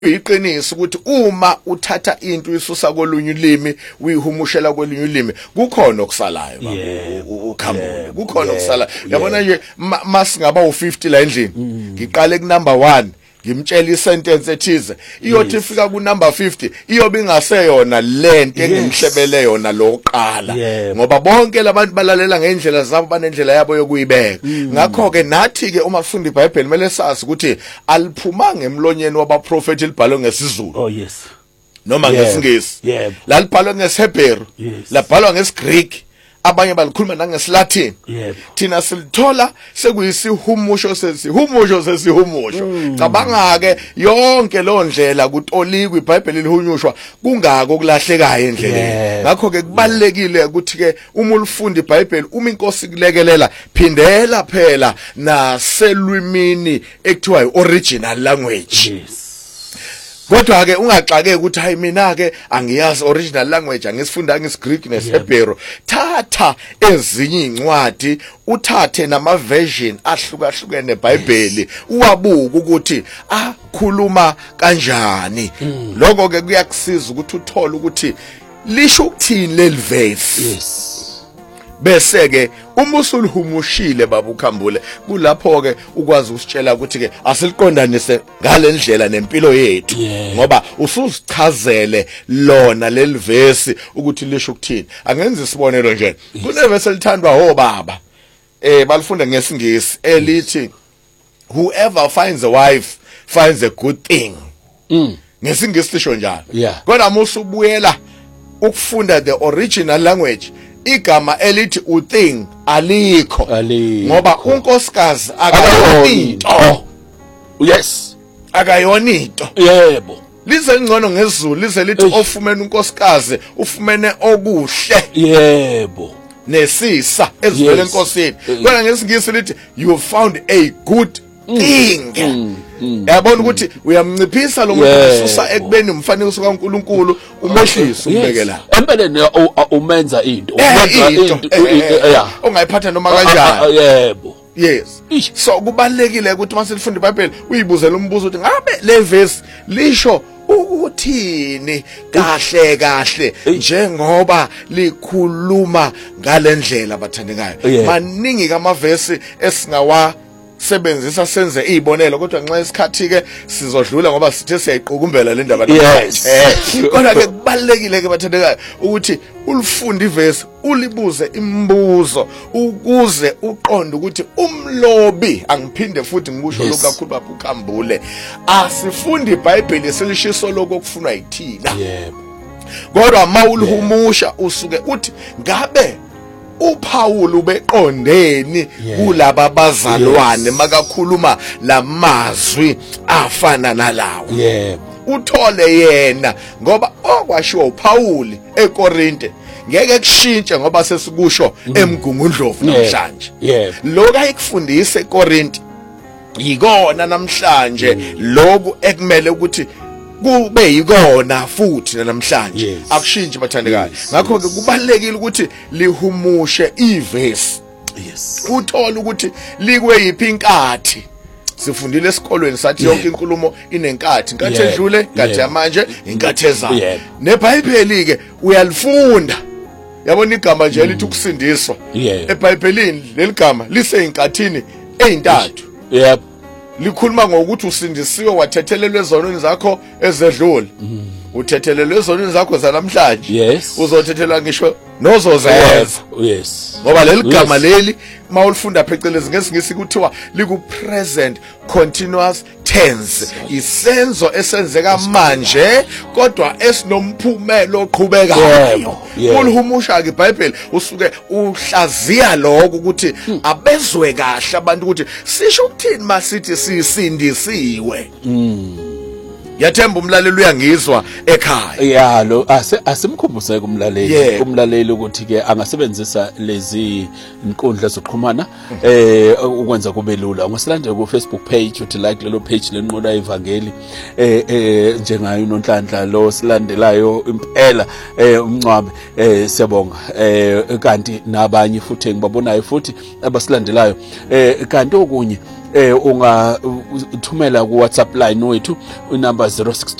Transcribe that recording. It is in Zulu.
Iqiniso ukuthi uma uthatha into isusa kolunye ulimi uyihumushela kolunye ulimi kukhona okusalayo ukhambule kukhona okusalayo yabona nje masingaba u50 la endlini ngiqale ku number 1 ngimtshela isentence ethize iyothi ifika ku number 50 iyobe ingaseyona lento engimhlebele yona loqala ngoba bonke labantu balalela ngendlela zabo banendlela yabo yokuyibeka ngakho ke nathi ke uma sifunda iBhayibheli kumele sazi ukuthi aliphumanga emlonyeni wabaprofeti libhalwe ngesiZulu noma ngesingisi lalibhalwe ngesHebheru labhalwa ngesiGreek abanye balikhuluma nangesiLatin thina silithola sekuyisihumusho sesihumusho cabanga ke yonke lo ndlela kutolikwa iBhayibheli lihunyushwa kungako kulahlekayo endleleni ngakho ke kubalekile ukuthi ke uma ulifunda iBhayibheli uma inkosi kulekelela phindela phela naselwimini ekuthiwa original language kodwa ke ungaxake ukuthi hayi mina ke angiyazi original language angisifunda ngesiGreek nesiHebheru thatha ezinye incwadi uthathe nama version ahlukahlukene eBhayibheli uwabuka ukuthi akhuluma kanjani lokho ke kuyakusiza ukuthi uthole ukuthi lisho ukuthini leli verse bese ke uma usulihumushile baba ukhambule kulapho ke ukwazi usitshela ukuthi ke asiliqondanise ngalendlela nempilo yethu ngoba usuzichazele lona leli verse ukuthi lisho ukuthini angenza isibonelo nje kuneverse elithandwa obaba balifunda ngesingisi elithi whoever finds a wife finds a good thing ngesingisi lisho njalo kodwa musubuyela ukufunda the original language igama elithi uthing alikho ngoba unkosikazi akayonito akayonito lize ngcono ngesiZulu lize lithi ofumene unkosikazi ufumene okuhle nesisa ezivela enkosini kodwa ngesingisi lithi you found a good thing yabona ukuthi uyamnciphisa lo muntu ususa ekubeni umfanekiso kaNkuluNkulu umehlisa umbekela empeleni umenza into ongayiphatha noma kanjani so kubalekile ukuthi mase lifunda iBhayibheli uyibuzela umbuzo ukuthi ngabe le verse lisho ukuthini kahle njengoba likhuluma ngalendlela abathandekayo maningi kamavesi esingawa sebenzisa senze izibonelo kodwa nxa isikhathi ke sizodlula ngoba sithe siyayiqukumbela le ndaba kodwa ke kubalekile ke bathandekayo ukuthi ulifunde iverse ulibuze imibuzo ukuze uqonde ukuthi umlobi angiphinde futhi ngikusho lokho kakhulu baba ukhambule asifundi iBhayibheli selishiso lokho kufunwa yithina kodwa mawulihumusha usuke uthi ngabe uPaul ubeqondeni kulaba bazalwane makakhuluma lamazwi afana nalawo uthole yena ngoba okwashiwo uPaul eKorinte ngeke kushintshe ngoba sesikusho emgungundlovu namhlanje lokho ayikufundisa eKorinte yikona namhlanje lokho ekumele ukuthi kube yikona futhi namhlanje akushintshi bathandekayo ngakho ke kubalekile ukuthi lihumushe iverse uthola ukuthi likwe yiphi inkathi sifundile esikolweni sathi yonke inkulumo inenkathi inkathi edlule inkathi yamanje inkathi ezayo neBhayibheli ke uyalifunda yabona igama nje lithi ukusindiswa eBhayibhelini leli gama liseyinkathini ezintathu likhuluma ngokuthi usindisiwe wathethelelwe ezonweni zakho ezedlule uthethelelwe ezonweni zakho zanamhlanje uzothethelwa ngisho nozozenza ngoba leli gama leli mawulifunda phecelezi ngesingisi kuthiwa liku present continuous tense isenzo esenzeka manje kodwa esinomphumelo oqhubekayo ulihumusha ke iBhayibheli usuke uhlaziya lokho ukuthi abezwe kahle abantu ukuthi sisho ukuthini masithi sisindisiwe yathemba umlaleli uyangizwa ekhaya lo asimkhumbuse kumlaleli ukuthi ke angasebenzisa lezi inkundla zokuxhumana ukwenza kube lula ungasilandela ku Facebook page uthi like lelo page lenqola evangeli njengayo uNonhlanhla lo silandelayo impela umncwabe siyabonga kanti nabanye futhi engibabonayo futhi abasilandelayo kanti okunye ungathumela ku WhatsApp line wethu unumber 062